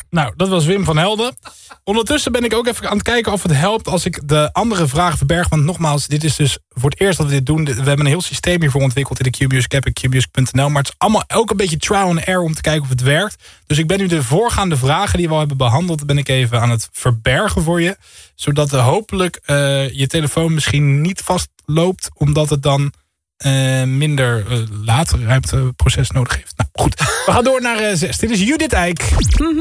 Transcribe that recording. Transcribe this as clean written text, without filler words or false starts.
Nou, dat was Wim van Helden. Ondertussen ben ik ook even aan het kijken of het helpt als ik de andere vragen verberg. Want nogmaals, dit is dus voor het eerst dat we dit doen. We hebben een heel systeem hiervoor ontwikkeld in de Q-Music app en qmusic.nl. Maar het is allemaal ook een beetje trial and error om te kijken of het werkt. Dus ik ben nu de voorgaande vragen die we al hebben behandeld, ben ik even aan het verbergen voor je. Zodat hopelijk je telefoon misschien niet vastloopt, omdat het dan minder later ruimteproces nodig heeft. Nou goed, we gaan door naar 6. Dit is Judith Eyck.